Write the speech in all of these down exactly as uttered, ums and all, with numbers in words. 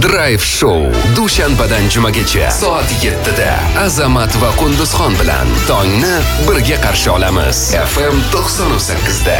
Drive Show dushanbadan jumagacha soat yettida Azamat va Qunduzxon bilan tongni birga qarshi olamiz. F M to'qson sakkizda.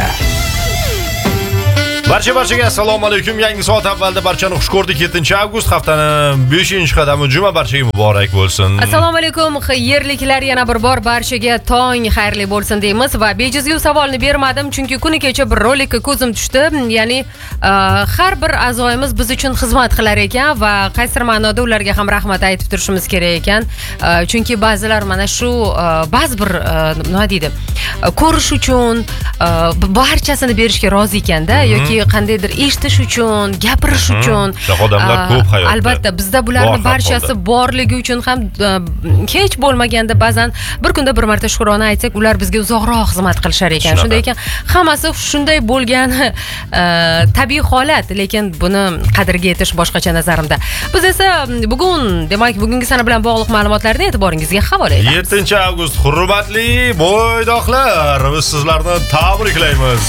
Barcha barchaga assalomu alaykum. Yangi soat avvalda barchani xush ko'rdik. yettinchi avgust haftaning beshinchi qadami juma barchaga muborak bo'lsin. Assalomu alaykum. Yerliklar yana bir bor barchaga tong xayrli bo'lsin deymiz va bejizgu savolni bermadim chunki kuni kecha bir rolikka ko'zim tushdi. Ya'ni har bir a'zoyimiz biz uchun xizmat qilar ekan va qaysi ma'noda ularga ham rahmat aytib turishimiz kerak ekan. Chunki ba'zilar mana shu ba'zi bir nima deydi, ko'rish uchun barchasini berishga rozi ekanda yoki qandaydir eshitish uchun, gapirish uchun. Odamlar ko'p hayotda. Albatta, bizda bularning barchasi borligi uchun ham hech bo'lmaganda ba'zan bir kunda bir marta shukrona aytsak, ular bizga uzoqroq xizmat qilishar ekan. Shunday ekan, hammasi shunday bo'lgani tabiiy holat, lekin buni qadriga yetish boshqacha nazarimda. Biz esa bugun, demak, bugungi sana bilan bog'liq ma'lumotlarni e'tiboringizga havola etamiz. yettinchi avgust hurmatli bo'ydoqlar, biz sizlarni tabriklaymiz.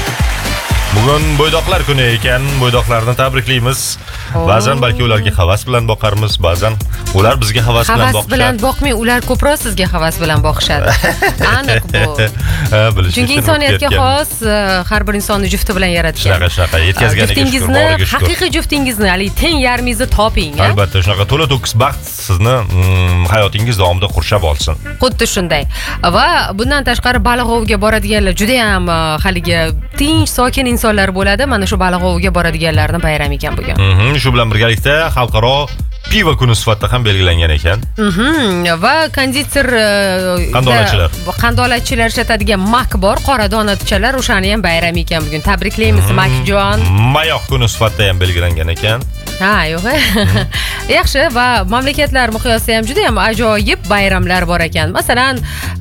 Bugun bo'ydoqlar kuni ekan, bo'ydoqlarni tabriklaymiz. Ba'zan balki ularga havas bilan boqarmiz, ba'zan ular bizga havas bilan boqishadi. Havas bilan boqmay, ular ko'proq sizga havas bilan boqishadi. Aniq bu. Chunki insoniyatga xos, har bir insonni jufti bilan yaratgan. Shunaqa shunaqa yetkazganiga shukur, boriga shukur. Haqiqiy juftingizni, hali teng yarmingizni toping. Albatta, shunaqa to'la to'kis baxt sizni hayotingiz davomida qurshab olsin. Xuddi shunday. Va bundan tashqari baliq oviga boradiganlar juda ham haligi tinch, sokin insonlar bo'ladi. Mana shu baliq oviga boradiganlarning bayrami ekan bugun. Shu bilan birgalikda xalqaro pivo kuni sifatida ham belgilangan ekan. Va konditer qandolachilar. Qandolachilar ishlatadigan mak bor, qora donachalar, o'shani ham bayrami ekan bugun. Tabriklaymiz Makjon. Mayoq kuni sifatida ham belgilangan ekan. Ha, yo'q. Yaxshi, va mamlakatlar miqyosida ham juda ham ajoyib bayramlar bor ekan. Masalan,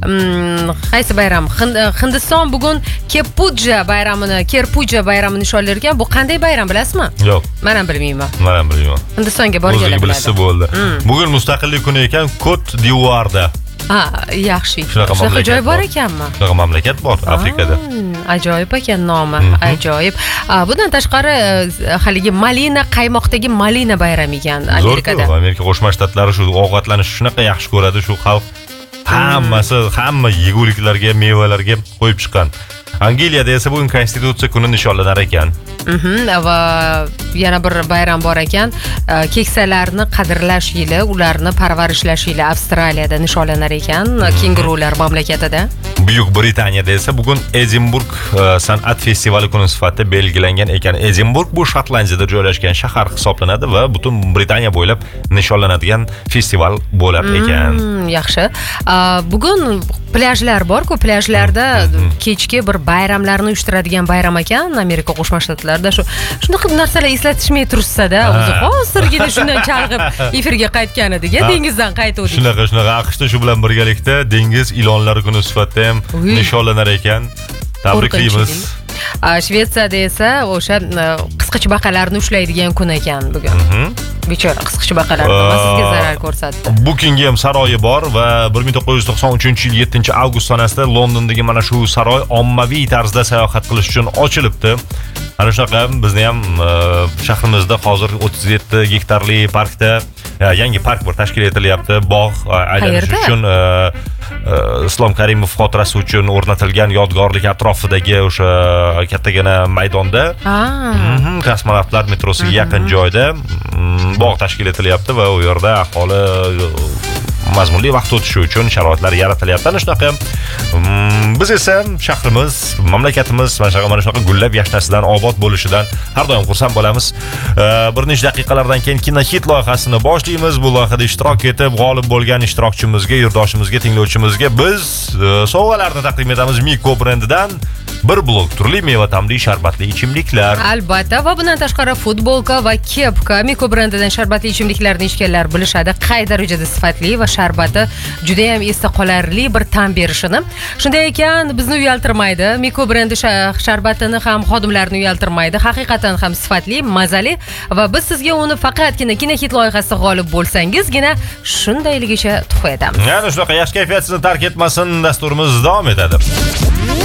qaysi bayram? Hindiston bugun Kepuja bayramini, Kerpuja bayramini nishonlar ekan. Bu qanday bayram bilasizmi? Yo'q. Men ham bilmayman. Men ham bilmayman. Hindistonga borganlar biladi. Bo'ldi. Bugun mustaqillik kuni ekan, Cote d'Ivoire'da. Ha, yaxshi. Shunaqa joy bor ekanmi? Shunaqa mamlakat bor Afrikada. Ajoyib ekan nomi, ajoyib. Bundan tashqari haligi malina, qaymoqdagi malina bayrami ekan Amerikada. Zo'r, Amerika Qo'shma Shtatlari shu ovqatlanishni shunaqa yaxshi ko'radi, shu xalq hammasi, hamma yeguliklarga, mevalarga qo'yib chiqqan. Angliyada esa bugun konstitutsiya kuni nishonlanar ekan. Va yana bir bayram bor ekan, keksalarni qadrlash yili, ularni parvarishlash yili Avstraliyada nishonlanar ekan, kengurular mamlakatida. Buyuk Britaniyada esa bugun Edinburg san'at festivali kuni sifatida belgilangan ekan. Edinburg bu Shotlandiyada joylashgan shahar hisoblanadi va butun Britaniya bo'ylab nishonlanadigan festival bo'lar ekan. Yaxshi. Bugun plyajlar bor-ku, plyajlarda kechki bir bayramlarni uyushtiradigan bayram ekan Amerika Qo'shma Shtatlarida. Shu shunaqa narsalar eslatishmay tursa-da, o'zi hozirgina shundan chalg'ib efirga qaytgan ediga, dengizdan qaytuvdik. Shunaqa shunaqa AQShda shu bilan birgalikda dengiz ilonlari kuni sifatida ham nishonlanar ekan. Tabriklaymiz. Shvetsiyada esa o'sha qisqichbaqalarni ushlaydigan kun ekan bugun. Bechora qisqichbaqalar sizga zarar ko'rsatdi. Buckingham saroyi bor va bir ming to'qqiz yuz to'qson uchinchi yil yettinchi avgust sanasida Londondagi mana shu saroy ommaviy tarzda sayohat qilish uchun ochilibdi. Ana shunaqa bizni ham shahrimizda hozir o'ttiz yetti gektarli parkda yangi park bir tashkil etilyapti. Bog' aylanish uchun Islom Karimov xotirasi uchun o'rnatilgan yodgorlik atrofidagi o'sha kattagina maydonda, Kosmonavtlar metrosiga yaqin joyda bog' tashkil etilyapti va u yerda aholi mazmunli vaqt o'tishi uchun sharoitlar yaratilyapti. Ana shunaqa biz esa shahrimiz, mamlakatimiz mana shunaqa mana shunaqa gullab yashnasidan, obod bo'lishidan har doim xursand bo'lamiz. Bir necha daqiqalardan keyin kinohit loyihasini boshlaymiz. Bu loyihada ishtirok etib, g'olib bo'lgan ishtirokchimizga, yurtdoshimizga, tinglovchimizga biz sovg'alarni taqdim etamiz Miko brendidan. Bir blok turli meva ta'mli sharbatli ichimliklar. Albatta, va bundan tashqari futbolka va kepka Miko brendidan sharbatli ichimliklarni ichganlar bilishadi qay darajada sifatli va sharbati juda ham esda qolarli bir ta'm berishini. Shunday ekan, bizni uyaltirmaydi. Miko brendi sharbatini ham xodimlarni uyaltirmaydi. Haqiqatan ham sifatli, mazali va biz sizga uni faqatgina kinohit loyihasida g'olib bo'lsangizgina shundayligicha tuhfa etamiz. Yana shunaqa yaxshi kayfiyat sizni tark etmasin, dasturimiz davom etadi.